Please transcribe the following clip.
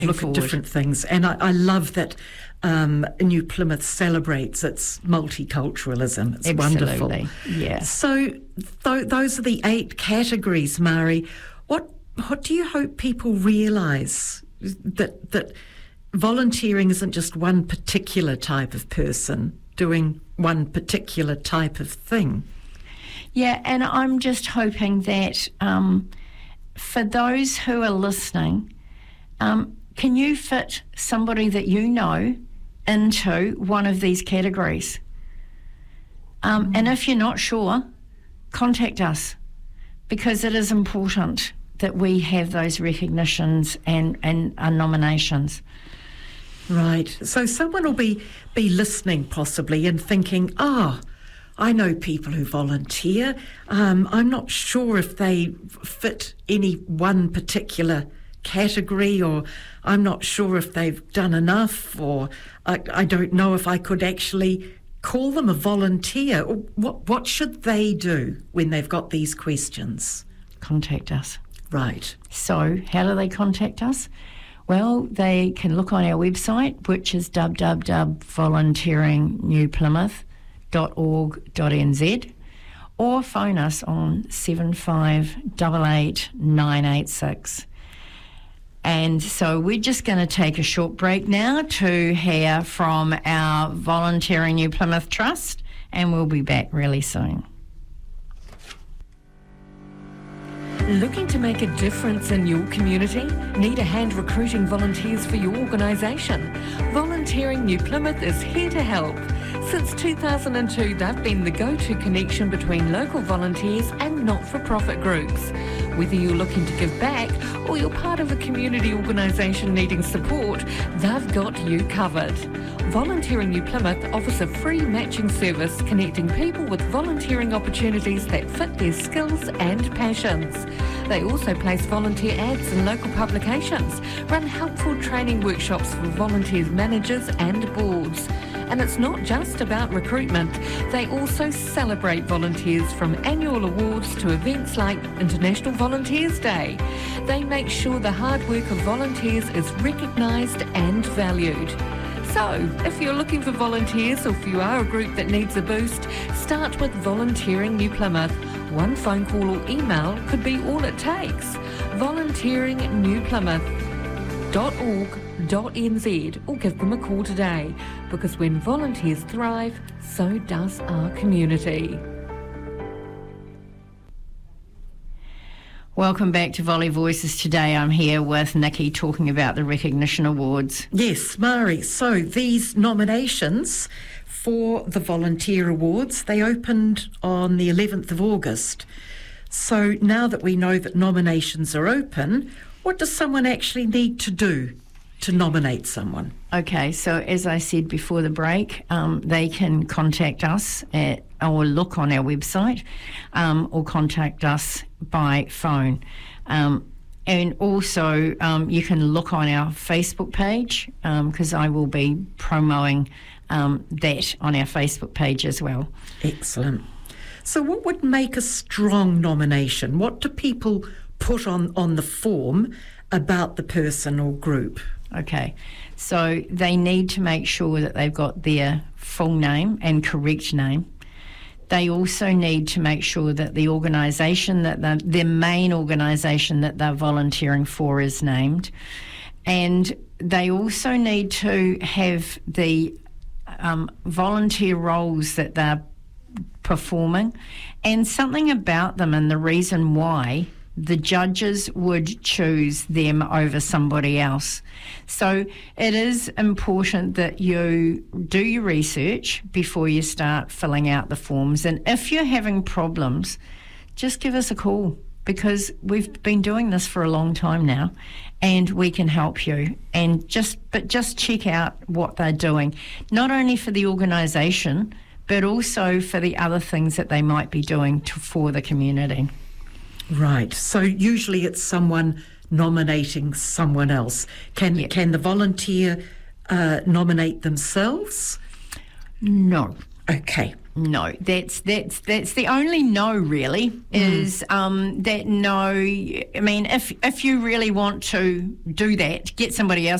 look at different things. And I love that New Plymouth celebrates its multiculturalism. It's wonderful. Yeah. So those are the 8 categories, Mari. What do you hope people realise? That volunteering isn't just one particular type of person doing one particular type of thing. Yeah, and I'm just hoping that for those who are listening, can you fit somebody that you know into one of these categories? And if you're not sure, contact us, because it is important that we have those recognitions and nominations. Right. So someone will be listening possibly and thinking, I know people who volunteer. I'm not sure if they fit any one particular category, or I'm not sure if they've done enough, or I don't know if I could actually call them a volunteer. What should they do when they've got these questions? Contact us. Right. So how do they contact us? Well, they can look on our website, which is www.volunteeringnewplymouth.org.nz, or phone us on 7588 986. And so we're just going to take a short break now to hear from our Volunteering New Plymouth Trust, and we'll be back really soon. Looking to make a difference in your community? Need a hand recruiting volunteers for your organisation? Volunteering New Plymouth is here to help. Since 2002, they've been the go-to connection between local volunteers and not-for-profit groups. Whether you're looking to give back or you're part of a community organisation needing support, they've got you covered. Volunteering New Plymouth offers a free matching service connecting people with volunteering opportunities that fit their skills and passions. They also place volunteer ads in local publications, run helpful training workshops for volunteers, managers and boards. And it's not just about recruitment. They also celebrate volunteers, from annual awards to events like International Volunteers Day. They make sure the hard work of volunteers is recognised and valued. So, if you're looking for volunteers, or if you are a group that needs a boost, start with Volunteering New Plymouth. One phone call or email could be all it takes. volunteeringnewplymouth.org.nz, or give them a call today, because when volunteers thrive, so does our community. Welcome back to Volley Voices. Today I'm here with Nikki talking about the Recognition Awards. Yes, Mari. So these nominations for the Volunteer Awards, they opened on the 11th of August. So now that we know that nominations are open, what does someone actually need to do to nominate someone? Okay, so as I said before the break, they can contact us or look on our website, or contact us by phone. And also you can look on our Facebook page, because I will be promoting that on our Facebook page as well. Excellent. So what would make a strong nomination? What do people put on the form about the person or group? Okay, so they need to make sure that they've got their full name and correct name. They also need to make sure that the organisation, that their main organisation that they're volunteering for, is named. And they also need to have the volunteer roles that they're performing, and something about them and the reason why the judges would choose them over somebody else. So it is important that you do your research before you start filling out the forms. And if you're having problems, just give us a call, because we've been doing this for a long time now, and we can help you. And just check out what they're doing, not only for the organisation, but also for the other things that they might be doing for the community. Right. So usually it's someone nominating someone else. Can the volunteer nominate themselves? No. Okay. No, that's the only no really is that no. I mean, if you really want to do that, get somebody else